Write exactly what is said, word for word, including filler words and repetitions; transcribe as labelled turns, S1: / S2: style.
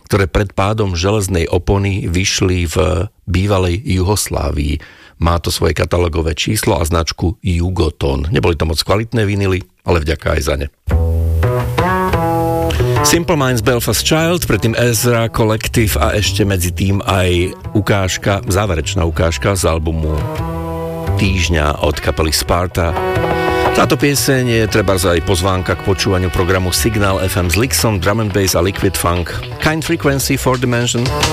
S1: ktoré pred pádom železnej opony vyšli v bývalej Juhoslávii. Má to svoje katalógové číslo a značku Jugoton. Neboli to moc kvalitné vinily, ale vďaka aj za ne. Simple Minds, Belfast Child, predtým Ezra Collective a ešte medzi tým aj ukážka, záverečná ukážka z albumu Týždňa od kapely Sparta. Táto pieseň je trebárs aj pozvánka k počúvaniu programu Signál ef em s Lixom, Drum and Bass a Liquid Funk. Kind Frequency, Four Dimension.